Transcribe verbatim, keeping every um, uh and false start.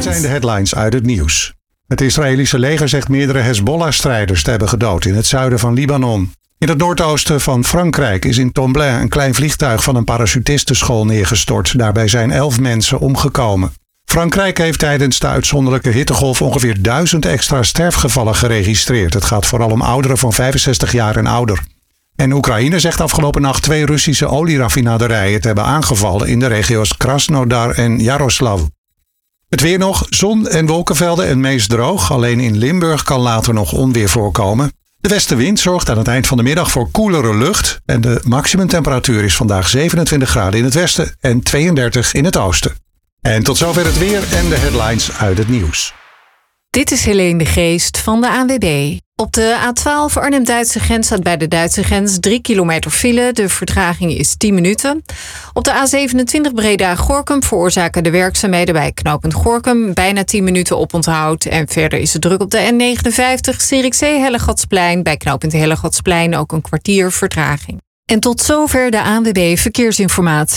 zijn de headlines uit het nieuws. Het Israëlische leger zegt meerdere Hezbollah-strijders te hebben gedood in het zuiden van Libanon. In het noordoosten van Frankrijk is in Tomblain een klein vliegtuig van een parachutistenschool neergestort. Daarbij zijn elf mensen omgekomen. Frankrijk heeft tijdens de uitzonderlijke hittegolf ongeveer duizend extra sterfgevallen geregistreerd. Het gaat vooral om ouderen van vijfenzestig jaar en ouder. En Oekraïne zegt afgelopen nacht twee Russische olieraffinaderijen te hebben aangevallen in de regio's Krasnodar en Jaroslav. Het weer nog, zon en wolkenvelden en meest droog. Alleen in Limburg kan later nog onweer voorkomen. De westenwind zorgt aan het eind van de middag voor koelere lucht. En de maximumtemperatuur is vandaag zevenentwintig graden in het westen en tweeëndertig in het oosten. En tot zover het weer en de headlines uit het nieuws. Dit is Helene de Geest van de A N W B. Op de A twaalf Arnhem-Duitse grens staat bij de Duitse grens drie kilometer file. De vertraging is tien minuten. Op de A zevenentwintig Breda-Gorinchem veroorzaken de werkzaamheden bij knooppunt Gorinchem bijna tien minuten oponthoud. En verder is het druk op de N negenenvijftig Zierikzee-Hellegatsplein. Bij knooppunt Hellegatsplein ook een kwartier vertraging. En tot zover de A N W B Verkeersinformatie.